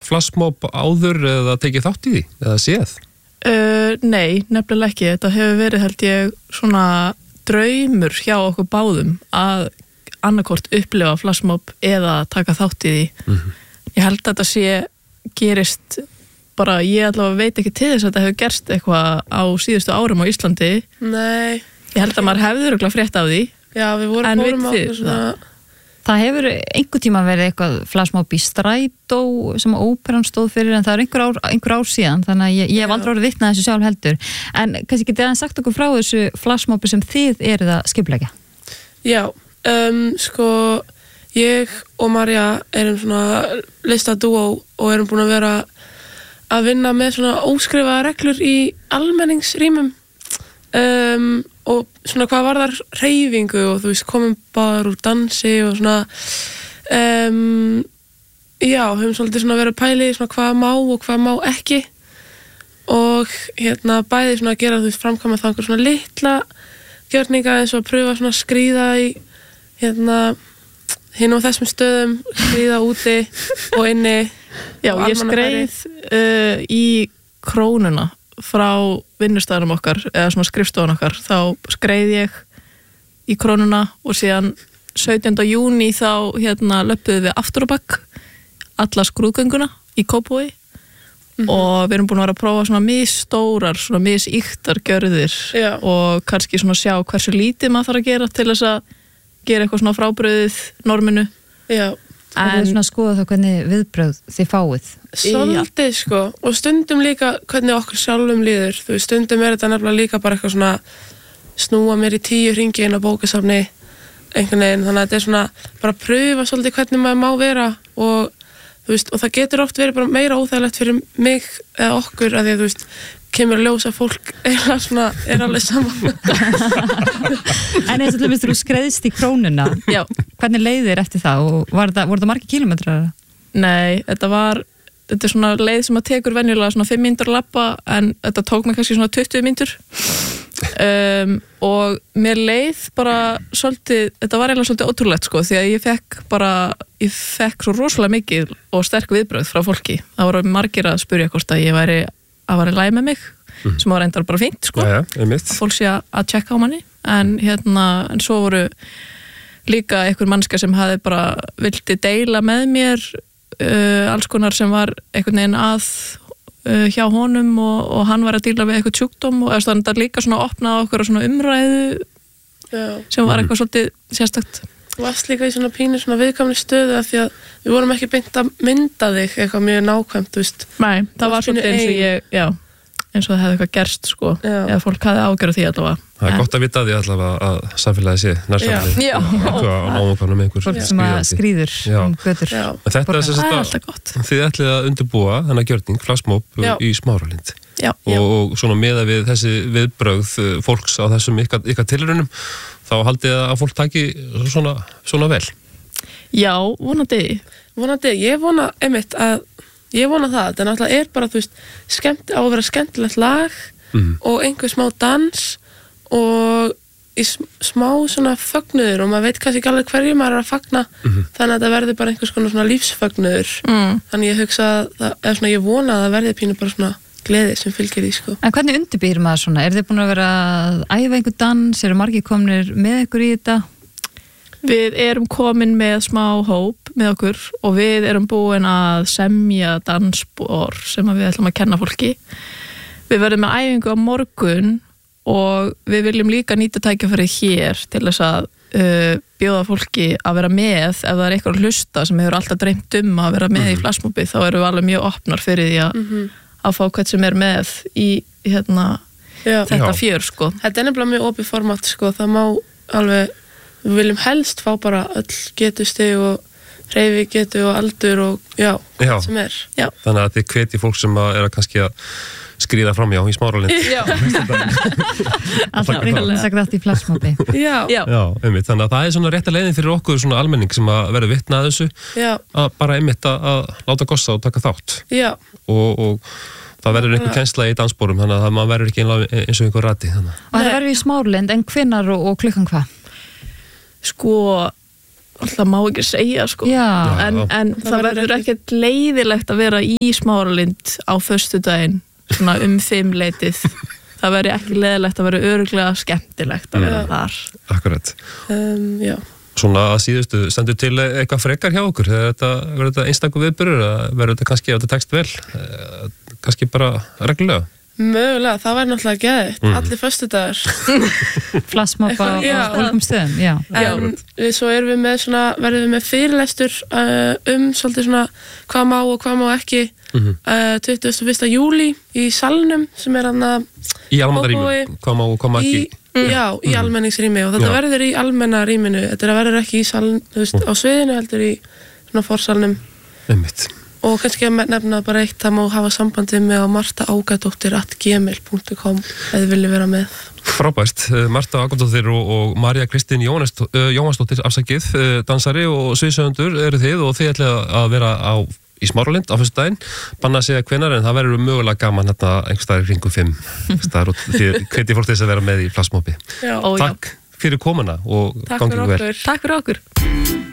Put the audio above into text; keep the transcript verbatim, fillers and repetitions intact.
flashmob áður eða tekið þátt í því, eða séð? Uh, nei, nefnilega ekki. Þetta hefur verið, held ég, svona draumur hjá okkur báðum að annarkvort upplifa flashmob eða taka þátt í því. Mm-hmm. Ég held að þetta sé gerist bara, ég allavega veit ekki til þess að þetta hefur gerst eitthvað á síðustu árum á Íslandi. Nei. Ég held að maður hefði örugglega frétt af því. Já, við vorum fórum á okkur svona... Það hefur einhver tíma verið eitthvað flashmob í Strætó sem óperan stóð fyrir en það er einhver ár, einhver ár síðan þannig að ég, ég hef aldrei orðið vitnað þessu sjálf heldur. En kannski getið aðeins sagt okkur frá þessu flashmobi sem þið eruð að skipuleggja? Já, um, sko ég og Marja erum svona listadúó og erum búin að vera að vinna með svona óskrifaða reglur í almenningsrýmum um, og svona hvað varðar hreyfingu og þú veist komum bara úr dansi og svona um, já, höfum svolítið svona verið að pæli svona hvað má og hvað má ekki og hérna bæði svona að gera þú veist framkvæma það einhver svona litla gjörninga eins og að pröfa svona að skríða í hérna hinn á þessum stöðum, skríða úti og inni. Já, ég skreið uh, í Krónuna frá vinnustæðunum okkar eða svona skrifstofan okkar, þá skreið ég í Krónuna og síðan sautjánda júní þá hérna löppuðum við aftur á bak alla skrúðgönguna í Kópavogi mm-hmm. og við erum búin að vera að prófa svona misstórar, svona missýktar gjörðir Já. Og kannski svona sjá hversu lítið maður þarf að gera til þess að gera eitthvað svona frábröðið norminu. Já. Það er svona að skoða þá hvernig viðbrögð þið fáið. Svolítið sko og stundum líka hvernig okkur sjálfum líður. Þú veist, stundum er þetta nefnilega líka bara eitthvað svona snúa mér í tíu hringi inn á bókasafni einhvern veginn, þannig að þetta er svona bara að pröfa svolítið hvernig maður má vera og þú veist, og það getur oft verið bara meira óþægilegt fyrir mig eða okkur að því að þú veist, kemur að ljósa fólk eða svona, er alveg saman. En eins og þú veist, þú skreiðst í Krónuna. Já. Hvernig leið þér eftir það og var það, voru það margir kílómetrar? Nei, þetta var, þetta er svona leið sem að tekur venjulega svona fimm mínútur að labba en þetta tók mig kannski svona tuttugu mínútur. Um, og mér leið bara svolítið, þetta var eiginlega svolítið ótrúlegt sko, því að ég fekk bara, ég fekk svo rosalega mikið og sterk viðbrögð frá fólki. Það voru margir að spyrja hvort að ég væri að vera í lagi með mig, mm. sem var reyndar bara fínt sko, ja, ja, fólk sé að tjekka á manni, en hérna, en svo voru líka einhver mannska sem hafi bara vildi deila með mér uh, alls konar sem var einhvern veginn að uh, hjá honum og, og hann var að díla við eitthvað sjúkdóm og þannig að það líka svona opnaði okkur svona umræðu Já. Sem var eitthvað svolítið sérstakt. Þú varst líka í svona pínu svona viðkvæmri stöðu af því að við vorum ekki beint að mynda þig eitthvað mjög nákvæmt, þú veist. Nei, það var svolítið eins og ég, já, eins og það hefði eitthvað gerst, sko, Já. eða fólk hafði ágjörð því allavega. Það er gott að vita því allavega að samfélagi sé nærsamfélagi. Já. Á náunganum einhver Fólk sem að skríður um götur. Já. En þetta er sem Það er sagt alltaf gott. að þið ætlið að undirbúa þennan gjörning, flashmob Já. í Smáralind. Já. Og svona meða við þessi viðbrögð fólks á þessum ykkar, ykkar tilraunum, þá haldið að fólk taki svona, svona vel. Já, vonandi. Vonandi, ég vona einmitt að ég vona það, þetta náttúrulega er bara þú veist, skemmt, á að vera skemmtilegt lag mm. og einhver smá dans og í smá svona fögnuður og maður veit kannski ekki alveg hverju maður er að fagna mm-hmm. þannig að þetta verði bara einhvers konar svona lífsfögnuður Mm. þannig ég hugsa að það, eða svona ég vona að það verði pínu bara svona gleði sem fylgir því sko. En hvernig undirbýr maður svona? Er þið búin að vera að æfa einhver dans? Eru margir komnir með ykkur í þetta? Við erum komin með smá hóp með okkur og við erum búin að semja dansspor sem við ætlum að kenna fólki. Við verðum með æfingu á morgun og við viljum líka nýta tækifærið hér til þess að uh, bjóða fólki að vera með ef það er eitthvað að hlusta sem hefur alltaf dreymt um að vera með mm-hmm. í flashmobi, þá erum við alveg mjög opnar fyrir því að, mm-hmm. að fá hvern sem er með í hérna, þetta Já. fjör sko. Þetta er nefnilega mjög opið format sko, það má alveg, við viljum helst fá bara öll getustig og hreyfi getu og aldur og já, Já. hvað sem er. Já. Þannig að þið hvetji fólk sem að er að kannski að skríða framjá í Smáralind. Já. Alltaf reyndin sagt þetta í flashmobi. Já. Já. Já, einmitt. Þannig að það er svona rétta leiðin fyrir okkur svona almenning sem að verður vitna að þessu Já. að bara einmitt að, að láta gossa og taka þátt. Já. Og, og það verður einhver kennsla í danssporum þannig að maður verður ekki eins og einhver rati. Þannig. Og þetta verður í Smáralind, en hvenær og, og klukkan hvað? Sko, alltaf má ekki segja sko. Já. en, en það, það verður ekkert leiðilegt að vera í Smáralind á föstudaginn svona um fimm leitið það verður ekki leiðilegt að vera örugglega skemmtilegt að vera þar. Akkurat. Um, já. Svona að síðustu, stendur til eitthvað frekar hjá okkur? Verður þetta, þetta einstakur viðburður eða verður þetta kannski, ef þetta tekst vel, kannski bara reglulega? Mögulega, það væri náttúrulega geðið. Mm. Allir föstudagar. Flassmob á ólíkum stöðum, já. En við, svo erum við með svona, verðum við með fyrirlestur uh, um svolítið svona hvað má og hvað má ekki mm-hmm. uh, tuttugasta og fyrsta júlí í salnum sem er hann að í almannarými, hvað má og hvað má ekki í, já, í mm. almenningsrými og þetta já. Verður í almenna rýminu þetta verður ekki í saln, þú veist, mm. á sviðinu heldur í svona forsalnum einmitt. Og kannski að nefna bara eitt það má hafa sambandi með á marta ágadóttir at gmail dot com eða þið viljið vera með. Frábært, Marta Ágadóttir og, og María Kristín Jóhannsdóttir afsakið, dansari og sviðsöfundur eru þið og þið ætlið að vera á í Smáralind á föstudaginn, banna að segja hvenær en það verður mögulega gaman hérna einhvers staðar í kringum fimm staðar og þið hvetið fólk þess að vera með í Flassmobi. Takk fyrir komuna og Takk fyrir okkur. Takk fyrir okkur.